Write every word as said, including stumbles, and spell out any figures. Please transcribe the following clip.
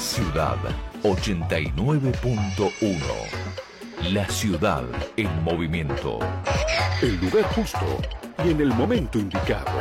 Ciudad ochenta y nueve punto uno. La ciudad en movimiento. El lugar justo y en el momento indicado.